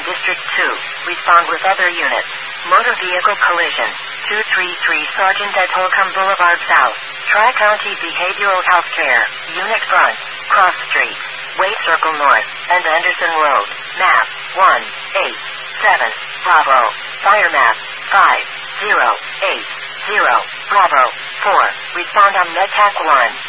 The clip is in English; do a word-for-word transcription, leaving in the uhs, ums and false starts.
District two. Respond with other units. Motor vehicle collision. two three three Sergeant at Holcomb Boulevard South. Tri-County Behavioral Health Care. Unit front. Cross Street. Wade Circle North. And Anderson Road. Map. one eight seven. Bravo. Fire map. five zero eight zero. Bravo. four. Respond on MedTac one.